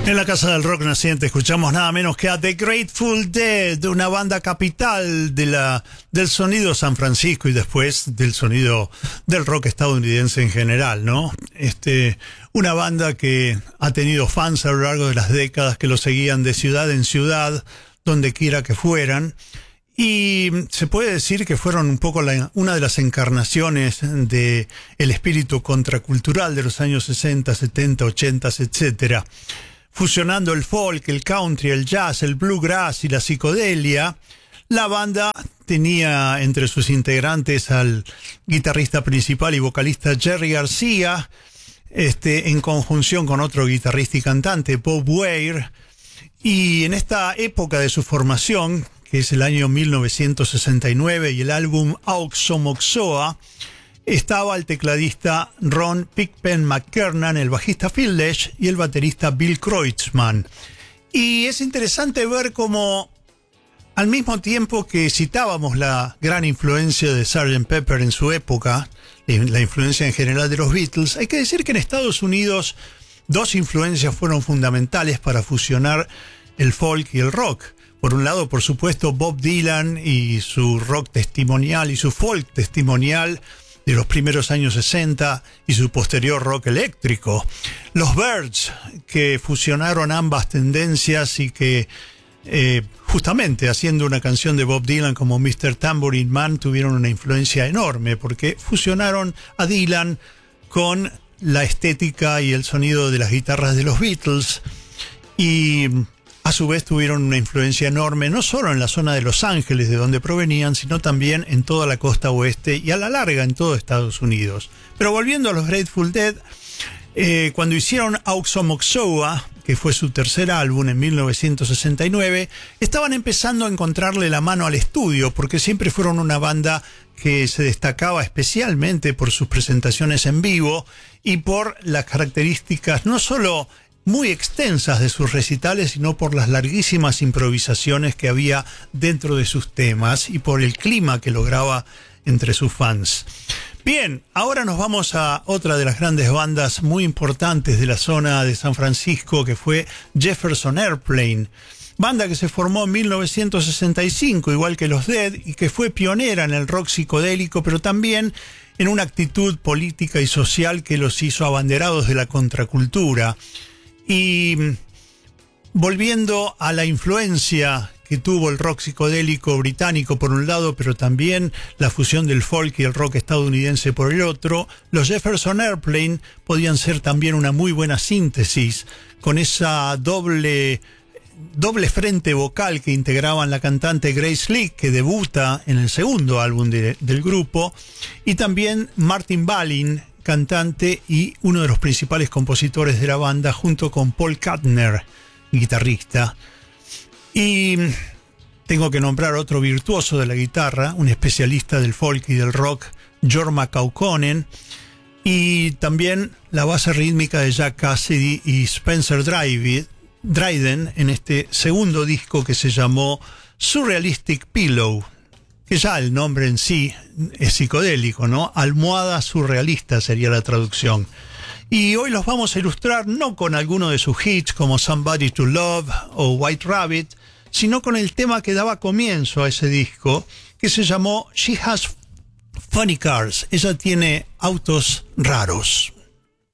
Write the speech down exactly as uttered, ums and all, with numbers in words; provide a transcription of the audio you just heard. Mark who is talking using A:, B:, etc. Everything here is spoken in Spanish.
A: En la Casa del Rock Naciente escuchamos nada menos que a The Grateful Dead, una banda capital de la, del sonido San Francisco y después del sonido del rock estadounidense en general, ¿no? Este, una banda que ha tenido fans a lo largo de las décadas que lo seguían de ciudad en ciudad, donde quiera que fueran. Y se puede decir que fueron un poco la, una de las encarnaciones de el espíritu contracultural de los años sesenta, setenta, ochenta, etcétera. Fusionando el folk, el country, el jazz, el bluegrass y la psicodelia, la banda tenía entre sus integrantes al guitarrista principal y vocalista Jerry García, este, en conjunción con otro guitarrista y cantante, Bob Weir. Y en esta época de su formación, que es el año mil novecientos sesenta y nueve, y el álbum Auxomoxoa, estaba el tecladista Ron Pigpen McKernan, el bajista Phil Lesh y el baterista Bill Kreutzmann. Y es interesante ver cómo, al mismo tiempo que citábamos la gran influencia de sergeant Pepper en su época, la influencia en general de los Beatles, hay que decir que en Estados Unidos dos influencias fueron fundamentales para fusionar el folk y el rock. Por un lado, por supuesto, Bob Dylan y su rock testimonial y su folk testimonial de los primeros años sesenta y su posterior rock eléctrico. Los Byrds, que fusionaron ambas tendencias y que eh, justamente haciendo una canción de Bob Dylan como mister Tambourine Man tuvieron una influencia enorme porque fusionaron a Dylan con la estética y el sonido de las guitarras de los Beatles y a su vez tuvieron una influencia enorme, no solo en la zona de Los Ángeles, de donde provenían, sino también en toda la costa oeste y a la larga en todo Estados Unidos. Pero volviendo a los Grateful Dead, eh, cuando hicieron Auxomoxoa, que fue su tercer álbum en mil novecientos sesenta y nueve, estaban empezando a encontrarle la mano al estudio, porque siempre fueron una banda que se destacaba especialmente por sus presentaciones en vivo y por las características no solo muy extensas de sus recitales, sino por las larguísimas improvisaciones que había dentro de sus temas y por el clima que lograba entre sus fans. Bien, ahora nos vamos a otra de las grandes bandas muy importantes de la zona de San Francisco, que fue Jefferson Airplane, banda que se formó en mil novecientos sesenta y cinco, igual que los Dead, y que fue pionera en el rock psicodélico, pero también en una actitud política y social que los hizo abanderados de la contracultura. Y volviendo a la influencia que tuvo el rock psicodélico británico por un lado, pero también la fusión del folk y el rock estadounidense por el otro, los Jefferson Airplane podían ser también una muy buena síntesis con esa doble, doble frente vocal que integraban la cantante Grace Lee, que debuta en el segundo álbum de, del grupo, y también Martin Balin, cantante y uno de los principales compositores de la banda, junto con Paul Kantner, guitarrista. Y tengo que nombrar otro virtuoso de la guitarra, un especialista del folk y del rock, Jorma Kaukonen, y también la base rítmica de Jack Cassidy y Spencer Dryden en este segundo disco que se llamó Surrealistic Pillow, que ya el nombre en sí es psicodélico, ¿no? Almohada surrealista sería la traducción. Y hoy los vamos a ilustrar no con alguno de sus hits como Somebody to Love o White Rabbit, sino con el tema que daba comienzo a ese disco, que se llamó She Has Funny Cars. Ella tiene autos raros.